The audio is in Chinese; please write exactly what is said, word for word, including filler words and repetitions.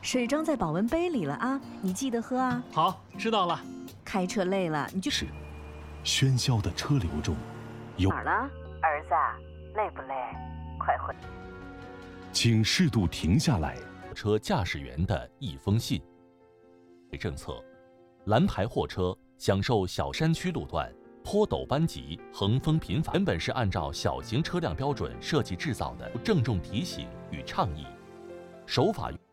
水装在保温杯里了啊，你记得喝啊。 好，知道了。 开车累了，你就是喧嚣的车流中，有哪儿了，儿子？累不累？快回。 请适度停下来。 车驾驶员的一封信。政策：蓝牌货车享受小山区路段坡陡班级、横风频繁，原本是按照小型车辆标准设计制造的，郑重提醒与倡议，守法。